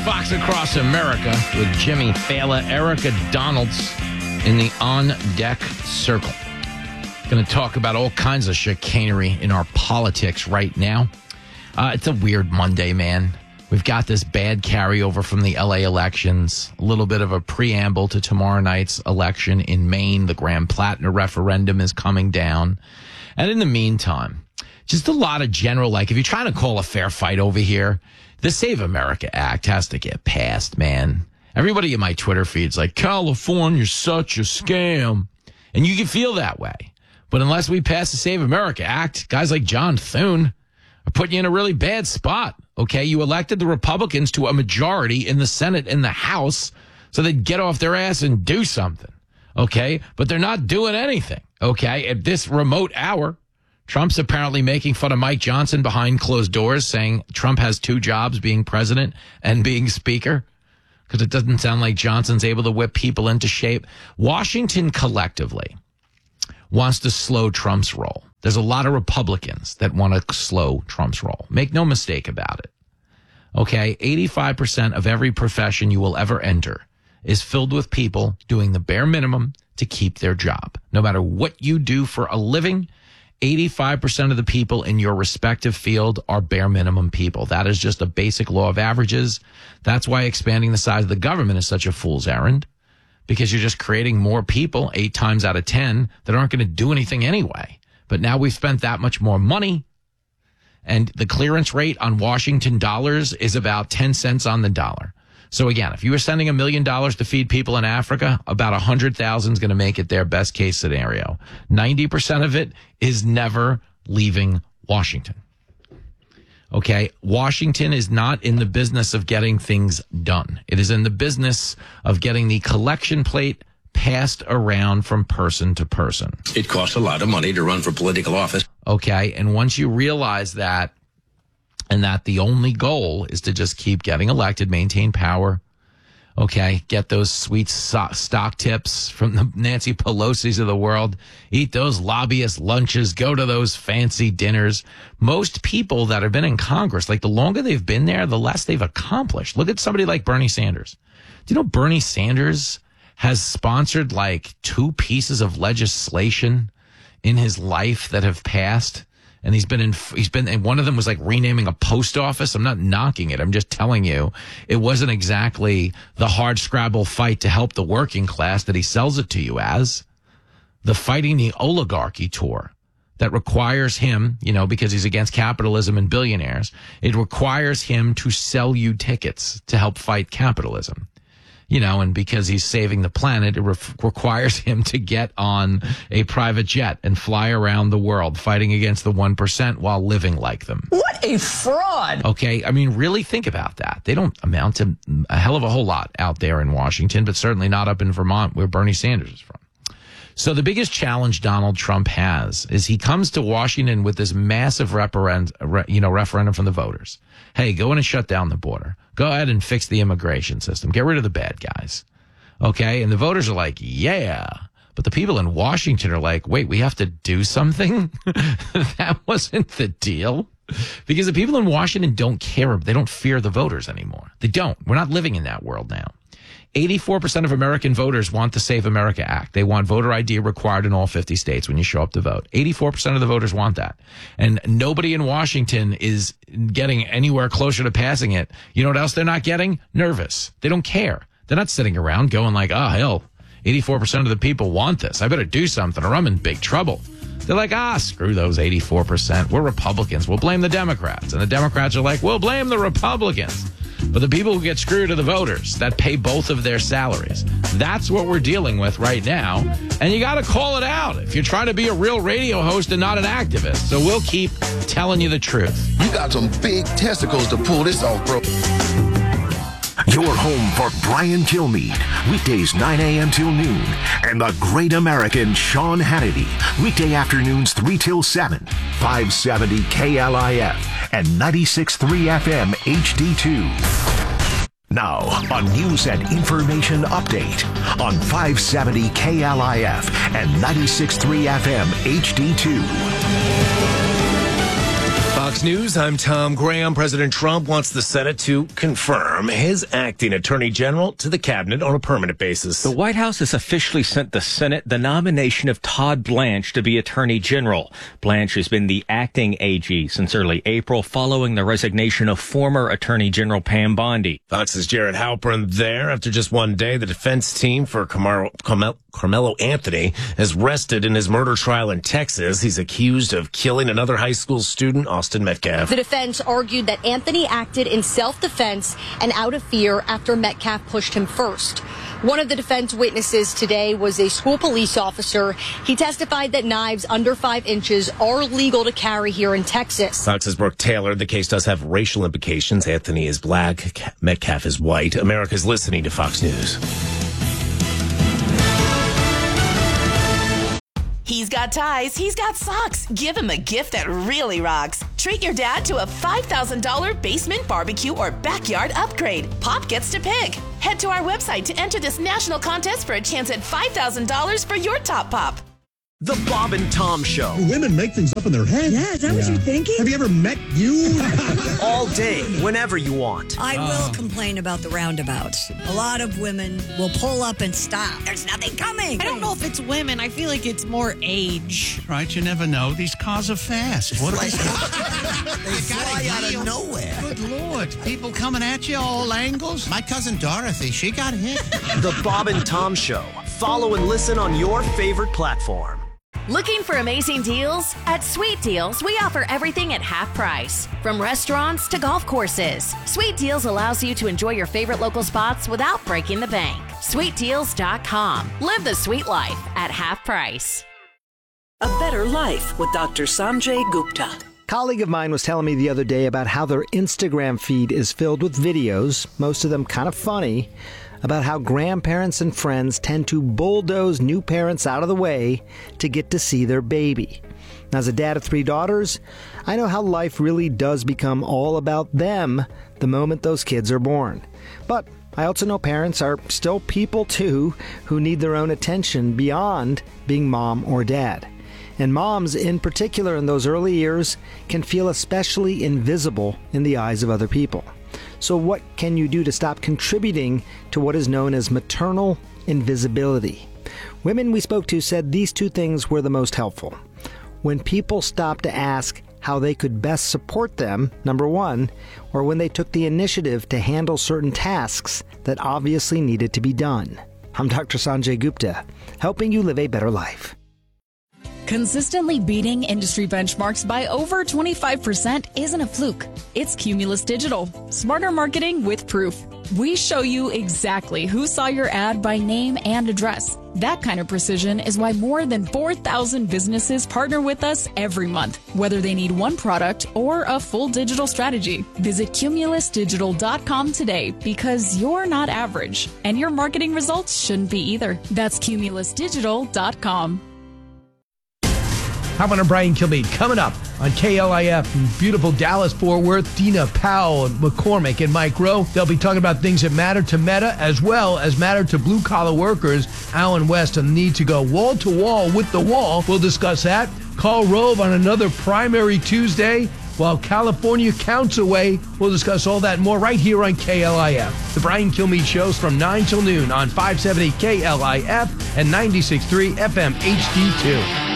Fox Across America with Jimmy Fallon, Erica Donalds in the on-deck circle. Going to talk about all kinds of chicanery in our politics right now. It's a weird Monday, man. We've got this bad carryover from the LA elections, a little bit of a preamble to tomorrow night's election in Maine. The Grand Platinum referendum is coming down. And in the meantime, just a lot of general, like, if you're trying to call a fair fight over here, the Save America Act has to get passed, man. Everybody in my Twitter feed's like, California's such a scam. And you can feel that way. But unless we pass the Save America Act, guys like John Thune are putting you in a really bad spot. Okay, you elected the Republicans to a majority in the Senate and the House so they'd get off their ass and do something. Okay, but they're not doing anything. Okay, at this remote hour, Trump's apparently making fun of Mike Johnson behind closed doors, saying Trump has two jobs, being president and being speaker, because it doesn't sound like Johnson's able to whip people into shape. Washington collectively wants to slow Trump's roll. There's a lot of Republicans that want to slow Trump's roll. Make no mistake about it. Okay, 85% of every profession you will ever enter is filled with people doing the bare minimum to keep their job. No matter what you do for a living, 85% of the people in your respective field are bare minimum people. That is just a basic law of averages. That's why expanding the size of the government is such a fool's errand, because you're just creating more people 8 times out of 10 that aren't going to do anything anyway. But now we've spent that much more money, and the clearance rate on Washington dollars is about 10 cents on the dollar. So again, if you were sending $1 million to feed people in Africa, about 100,000 is going to make it their best case scenario. 90% of it is never leaving Washington. Okay, Washington is not in the business of getting things done. It is in the business of getting the collection plate passed around from person to person. It costs a lot of money to run for political office. Okay, and once you realize that, and that the only goal is to just keep getting elected, maintain power, okay, get those sweet stock tips from the Nancy Pelosi's of the world, eat those lobbyist lunches, go to those fancy dinners. Most people that have been in Congress, like, the longer they've been there, the less they've accomplished. Look at somebody like Bernie Sanders. Do you know Bernie Sanders has sponsored like 2 pieces of legislation in his life that have passed? And and one of them was like renaming a post office. I'm not knocking it. I'm just telling you, it wasn't exactly the hard scrabble fight to help the working class that he sells it to you as. The fighting the oligarchy tour that requires him, because he's against capitalism and billionaires, it requires him to sell you tickets to help fight capitalism. And because he's saving the planet, it requires him to get on a private jet and fly around the world fighting against the 1% while living like them. What a fraud. Okay, I mean, really think about that. They don't amount to a hell of a whole lot out there in Washington, but certainly not up in Vermont where Bernie Sanders is from. So the biggest challenge Donald Trump has is he comes to Washington with this massive referendum from the voters. Hey, go in and shut down the border. Go ahead and fix the immigration system. Get rid of the bad guys. Okay? And the voters are like, yeah. But the people in Washington are like, wait, we have to do something? That wasn't the deal. Because the people in Washington don't care. They don't fear the voters anymore. They don't. We're not living in that world now. 84% of American voters want the Save America Act. They want voter ID required in all 50 states when you show up to vote. 84% of the voters want that. And nobody in Washington is getting anywhere closer to passing it. You know what else they're not getting? Nervous. They don't care. They're not sitting around going like, oh, hell, 84% of the people want this. I better do something or I'm in big trouble. They're like, screw those 84%. We're Republicans. We'll blame the Democrats. And the Democrats are like, we'll blame the Republicans. But the people who get screwed are the voters that pay both of their salaries. That's what we're dealing with right now. And you got to call it out if you're trying to be a real radio host and not an activist. So we'll keep telling you the truth. You got some big testicles to pull this off, bro. Your home for Brian Kilmeade, weekdays 9 a.m. till noon, and the great American Sean Hannity, weekday afternoons 3 till 7, 570 KLIF and 96.3 FM HD2. Now, a news and information update on 570 KLIF and 96.3 FM HD2. Fox Fox News, I'm Tom Graham. President Trump wants the Senate to confirm his acting attorney general to the cabinet on a permanent basis. The White House has officially sent the Senate the nomination of Todd Blanche to be attorney general. Blanche has been the acting AG since early April following the resignation of former attorney general Pam Bondi. Fox's Jared Halpern there. After just one day, the defense team for Carmelo Anthony is rested in his murder trial in Texas. He's accused of killing another high school student, Austin Metcalf. The defense argued that Anthony acted in self-defense and out of fear after Metcalf pushed him first. One of the defense witnesses today was a school police officer. He testified that knives under 5 inches are legal to carry here in Texas. Fox's Brooke Taylor. The case does have racial implications. Anthony is black. Metcalf is white. America's listening to Fox News. He's got ties, he's got socks. Give him a gift that really rocks. Treat your dad to a $5,000 basement barbecue or backyard upgrade. Pop gets to pick. Head to our website to enter this national contest for a chance at $5,000 for your top pop. The Bob and Tom Show. Women make things up in their head. Yeah, is that what you're thinking? Have you ever met you? All day, whenever you want. I will complain about the roundabouts. A lot of women will pull up and stop. There's nothing coming. I don't know if it's women. I feel like it's more age. Right, you never know. These cars are fast. What are they? They fly out of nowhere. Good Lord. People coming at you all angles. My cousin Dorothy, she got hit. The Bob and Tom Show. Follow and listen on your favorite platform. Looking for amazing deals? At Sweet Deals, we offer everything at half price. From restaurants to golf courses, Sweet Deals allows you to enjoy your favorite local spots without breaking the bank. SweetDeals.com. Live the sweet life at half price. A Better Life with Dr. Sanjay Gupta. A colleague of mine was telling me the other day about how their Instagram feed is filled with videos, most of them kind of funny, about how grandparents and friends tend to bulldoze new parents out of the way to get to see their baby. As a dad of 3 daughters, I know how life really does become all about them the moment those kids are born. But I also know parents are still people too who need their own attention beyond being mom or dad. And moms, in particular in those early years, can feel especially invisible in the eyes of other people. So what can you do to stop contributing to what is known as maternal invisibility? Women we spoke to said these 2 things were the most helpful. When people stopped to ask how they could best support them, number 1, or when they took the initiative to handle certain tasks that obviously needed to be done. I'm Dr. Sanjay Gupta, helping you live a better life. Consistently beating industry benchmarks by over 25% isn't a fluke. It's Cumulus Digital. Smarter marketing with proof. We show you exactly who saw your ad by name and address. That kind of precision is why more than 4,000 businesses partner with us every month, whether they need one product or a full digital strategy. Visit cumulusdigital.com today because you're not average, and your marketing results shouldn't be either. That's cumulusdigital.com. How about a Brian Kilmeade coming up on KLIF in beautiful Dallas-Fort Worth? Dina Powell, McCormick, and Mike Rowe. They'll be talking about things that matter to Meta as well as matter to blue-collar workers. Alan West on the need to go wall-to-wall with the wall. We'll discuss that. Karl Rove on another primary Tuesday while California counts away. We'll discuss all that and more right here on KLIF. The Brian Kilmeade shows from 9 till noon on 570 KLIF and 96.3 FM HD2.